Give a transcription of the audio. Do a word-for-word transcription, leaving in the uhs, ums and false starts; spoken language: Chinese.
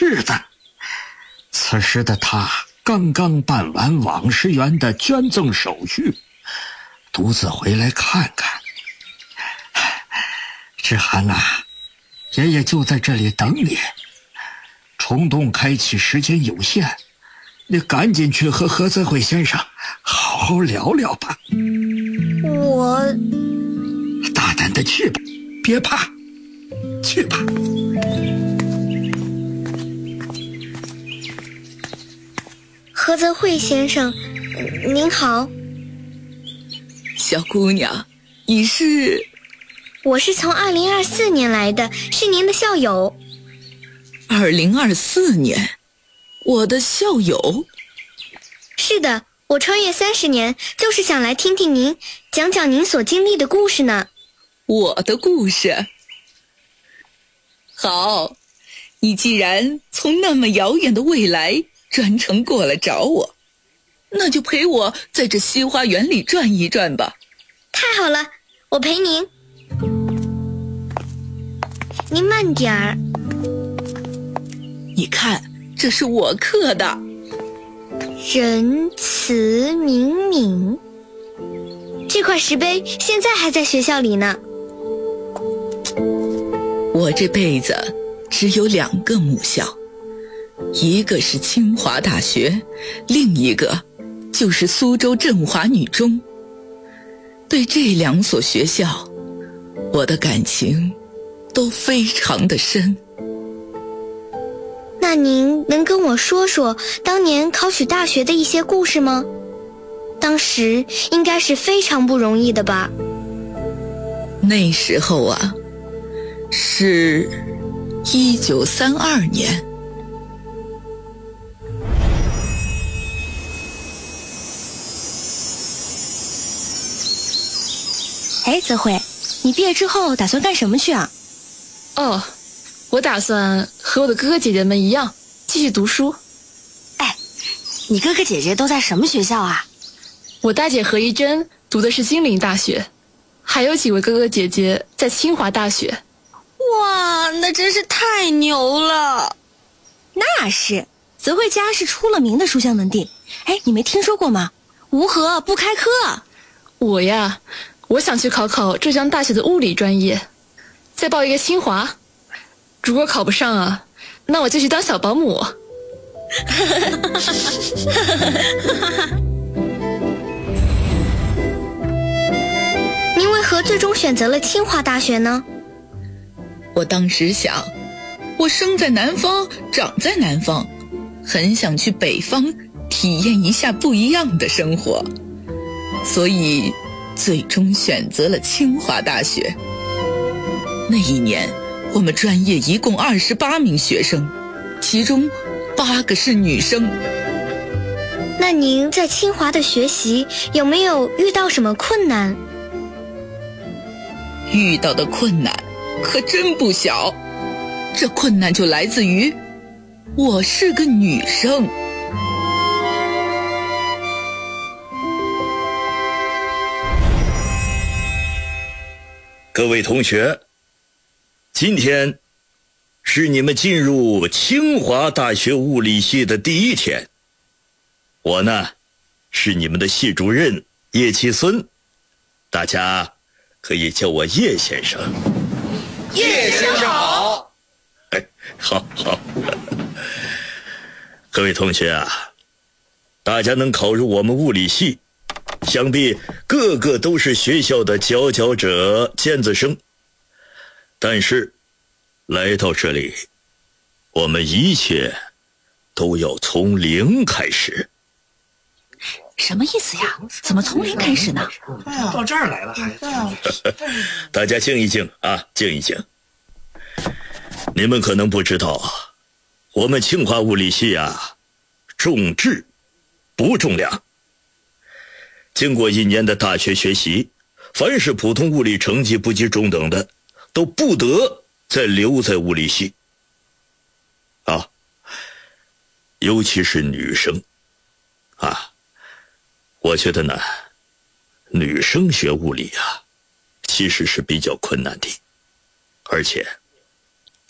是的，此时的他刚刚办完往事园的捐赠手续，独自回来看看。志涵呐，爷爷就在这里等你。虫洞开启时间有限，你赶紧去和何泽慧先生好好聊聊吧。 我大胆的去吧，别怕，去吧。 何泽慧先生，您好。 小姑娘，你是？ 我是从二零二四年来的，是您的校友。 二零二四年，我的校友？ 是的，我穿越三十年，就是想来听听您讲讲您所经历的故事呢。 我的故事？好，你既然从那么遥远的未来专程过来找我，那就陪我在这西花园里转一转吧。 太好了，我陪您。您慢点儿。 你看，这是我刻的。 仁慈敏敏，这块石碑现在还在学校里呢。 我这辈子只有两个母校，一个是清华大学，另一个就是苏州振华女中。对这两所学校，我的感情都非常的深。 那您能跟我说说当年考取大学的一些故事吗？当时应该是非常不容易的吧？ 那时候啊，是一九三二年。 哎，泽慧，你毕业之后打算干什么去啊？ 哦，我打算和我的哥哥姐姐们一样继续读书。 哎，你哥哥姐姐都在什么学校啊？ 我大姐何一珍读的是金陵大学，还有几位哥哥姐姐在清华大学。 哇，那真是太牛了！那是，泽慧家是出了名的书香门第。哎，你没听说过吗？无核不开科。 我呀，我想去考考浙江大学的物理专业，再报一个清华。如果考不上啊，那我就去当小保姆。 您为何最终选择了清华大学呢？ 我当时想，我生在南方，长在南方，很想去北方体验一下不一样的生活，所以最终选择了清华大学。那一年我们专业一共二十八名学生，其中八个是女生。 那您在清华的学习有没有遇到什么困难？ 遇到的困难可真不小，这困难就来自于我是个女生。 各位同学，今天是你们进入清华大学物理系的第一天。我呢，是你们的系主任叶其孙，大家可以叫我叶先生。 叶先生好。 哎，好好。各位同学啊，大家能考入我们物理系，想必个个都是学校的佼佼者、尖子生。但是来到这里，我们一切都要从零开始。 什么意思呀？怎么从零开始呢？ 到这儿来了还？ 大家静一静啊，静一静。你们可能不知道啊，我们清华物理系啊，重质不重量。经过一年的大学学习，凡是普通物理成绩不及中等的，都不得再留在物理系啊，尤其是女生啊。我觉得呢，女生学物理啊，其实是比较困难的，而且